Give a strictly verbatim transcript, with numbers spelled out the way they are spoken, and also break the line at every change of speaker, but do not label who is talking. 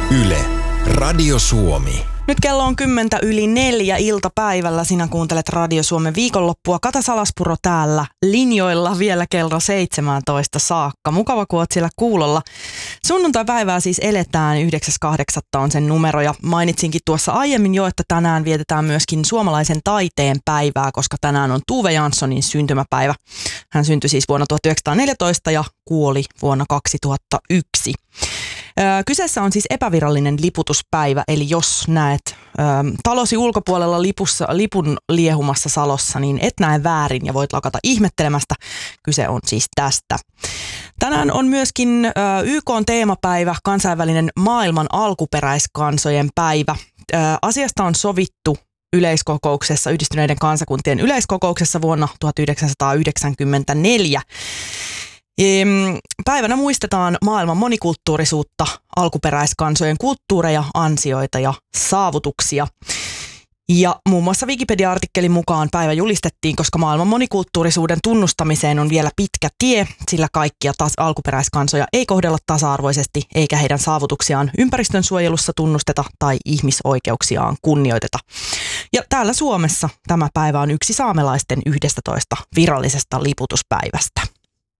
Yle, Radio Suomi.
Nyt kello on kymmentä yli neljä iltapäivällä. Sinä kuuntelet Radio Suomen viikonloppua. Kata Salaspuro täällä linjoilla vielä kello seitsemäntoista saakka. Mukava, kun oot siellä kuulolla. Sunnuntai-päivää siis eletään, yhdeksäs kahdeksatta on sen numero. Ja mainitsinkin tuossa aiemmin jo, että tänään vietetään myöskin suomalaisen taiteen päivää, koska tänään on Tove Janssonin syntymäpäivä. Hän syntyi siis vuonna tuhatyhdeksänsataaneljätoista ja kuoli vuonna kaksituhattayksi. Kyseessä on siis epävirallinen liputuspäivä, eli jos näet ö, talosi ulkopuolella lipussa, lipun liehumassa salossa, niin et näe väärin ja voit lakata ihmettelemästä. Kyse on siis tästä. Tänään on myöskin ö, Y K:n teemapäivä, kansainvälinen maailman alkuperäiskansojen päivä. Ö, asiasta on sovittu yleiskokouksessa, Yhdistyneiden kansakuntien yleiskokouksessa vuonna tuhatyhdeksänsataayhdeksänkymmentäneljä. Päivänä muistetaan maailman monikulttuurisuutta, alkuperäiskansojen kulttuureja, ansioita ja saavutuksia. Ja muun muassa Wikipedia-artikkelin mukaan päivä julistettiin, koska maailman monikulttuurisuuden tunnustamiseen on vielä pitkä tie, sillä kaikkia tas- alkuperäiskansoja ei kohdella tasa-arvoisesti, eikä heidän saavutuksiaan ympäristönsuojelussa tunnusteta tai ihmisoikeuksiaan kunnioiteta. Ja täällä Suomessa tämä päivä on yksi saamelaisten yhdestoista virallisesta liputuspäivästä.